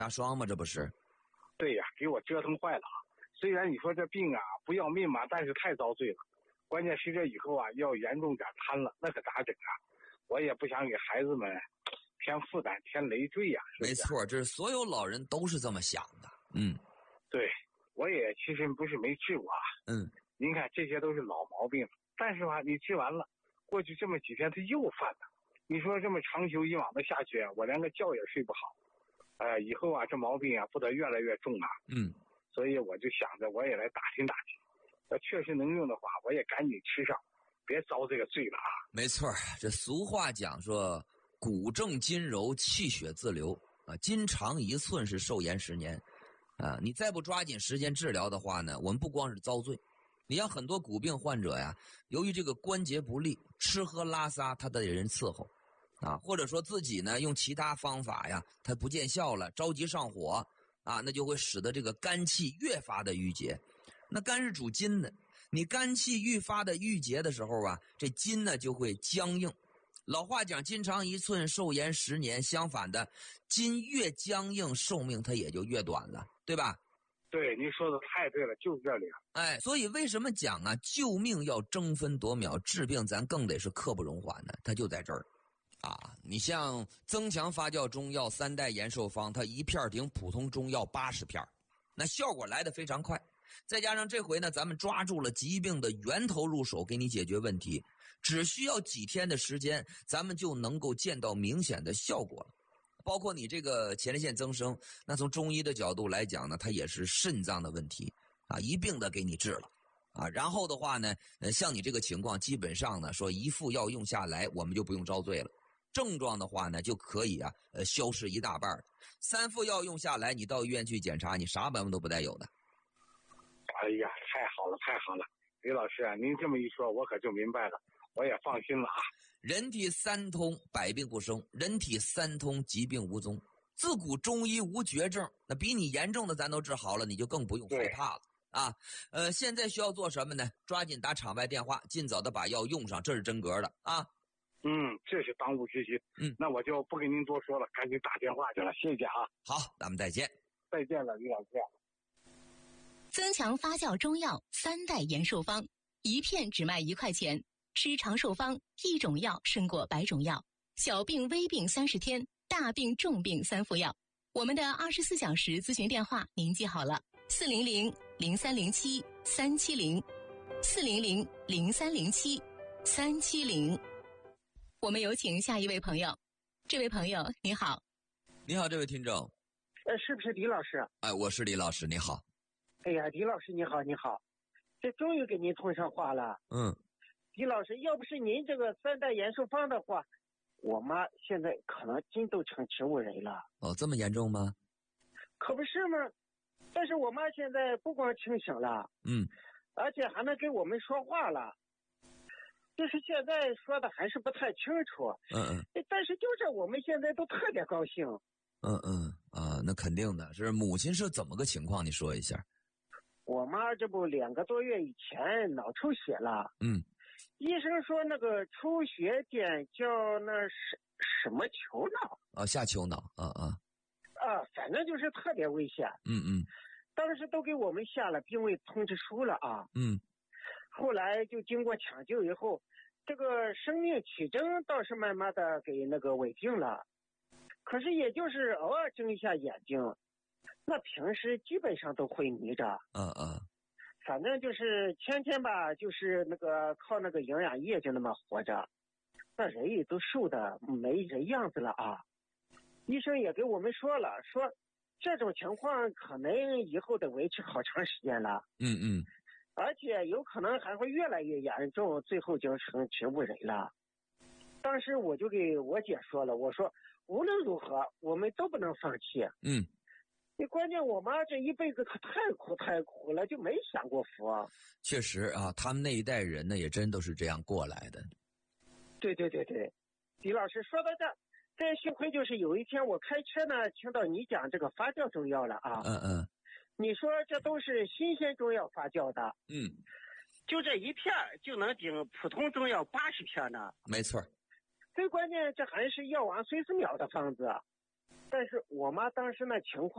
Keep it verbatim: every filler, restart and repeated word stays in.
大双嘛，这不是？ 对呀，给我折腾坏了啊！虽然你说这病啊不要命嘛，但是太遭罪了。关键是这以后啊要严重点瘫了，那可咋整啊？我也不想给孩子们添负担、添累赘呀、啊。 没错，这是所有老人都是这么想的。嗯， 对，我也其实不是没治过啊。 嗯，您看这些都是老毛病，但是吧，你治完了，过去这么几天他又犯了。你说这么长久以往的下去，我连个觉也睡不好。呃，以后啊，这毛病啊不得越来越重啊。 嗯， 所以我就想着我也来打听打听，要确实能用的话，我也赶紧吃上，别遭这个罪了啊。 没错，这俗话讲说，骨正筋柔，气血自流啊，筋长一寸是寿延十年啊。你再不抓紧时间治疗的话呢，我们不光是遭罪。你像很多骨病患者呀，由于这个关节不利，吃喝拉撒他得人伺候啊，或者说自己呢用其他方法呀，他不见效了，着急上火啊，那就会使得这个肝气越发的郁结。那肝是主筋的，你肝气愈发的郁结的时候啊，这筋呢就会僵硬。老话讲筋长一寸，寿延十年，相反的，筋越僵硬，寿命它也就越短了，对吧？ 对，您说的太对了，就是这里啊。 哎，所以为什么讲啊，救命要争分夺秒，治病咱更得是刻不容缓呢？它就在这儿啊。你像增强发酵中药三代延寿方，它一片顶普通中药八十片，那效果来得非常快。再加上这回呢，咱们抓住了疾病的源头入手，给你解决问题，只需要几天的时间，咱们就能够见到明显的效果了。包括你这个前列腺增生，那从中医的角度来讲呢，它也是肾脏的问题啊，一并的给你治了啊。然后的话呢，呃，像你这个情况，基本上呢，说一副药用下来，我们就不用遭罪了。症状的话呢，就可以啊，呃，消失一大半。三副药用下来，你到医院去检查，你啥毛病都不带有的。 哎呀，太好了，太好了，李老师啊，您这么一说，我可就明白了，我也放心了啊。 人体三通，百病不生；人体三通，疾病无踪。自古中医无绝症，那比你严重的咱都治好了，你就更不用害怕了啊。呃，现在需要做什么呢？抓紧打场外电话，尽早的把药用上，这是真格的啊。 嗯，这是当务之急。 嗯， 那我就不跟您多说了，赶紧打电话去了，谢谢啊。 好，咱们再见。 再见了，李老师。 增强发酵中药三代延寿方，一片只卖一块钱。吃长寿方，一种药胜过百种药。小病微病三十天，大病重病三副药。我们的二十四小时咨询电话您记好了：四零零零三零七三七零，四零零零三零七三七零。我们有请下一位朋友。这位朋友你好。 你好，这位听众。 呃，是不是李老师？ 哎，我是李老师，你好。 哎呀，李老师你好，你好，这终于给您通上话了。 嗯， 李老师，要不是您这个三代延寿方的话，我妈现在可能真都成植物人了。 哦，这么严重吗？ 可不是吗？但是我妈现在不光清醒了， 嗯， 而且还能跟我们说话了。就是现在说的还是不太清楚。 嗯嗯。 但是就是我们现在都特别高兴。 嗯嗯啊，那肯定的。是母亲是怎么个情况？你说一下。 我妈这不两个多月以前脑出血了。 嗯。 医生说那个出血点叫那什什么球脑啊，下丘脑啊啊啊，反正就是特别危险。 嗯嗯， 当时都给我们下了病危通知书了啊。 嗯， 后来就经过抢救以后，这个生命体征倒是慢慢的给那个稳定了，可是也就是偶尔睁一下眼睛，那平时基本上都会迷着。 嗯嗯。 反正就是天天吧，就是那个靠那个营养液就那么活着，那人也都瘦的没人样子了啊。医生也给我们说了，说这种情况可能以后得维持好长时间了。 嗯嗯， 而且有可能还会越来越严重，最后就成植物人了。当时我就给我姐说了，我说无论如何我们都不能放弃。 嗯。 你关键我妈这一辈子可太苦太苦了，就没享过福啊。 确实啊，他们那一代人呢，也真都是这样过来的。 对对对对，李老师说到这，这幸亏就是有一天我开车呢，听到你讲这个发酵中药了啊。 嗯嗯。 你说这都是新鲜中药发酵的。 嗯。 就这一片就能顶普通中药八十片呢。 没错。 最关键这还是药王孙思邈的方子。 但是我妈当时那情况。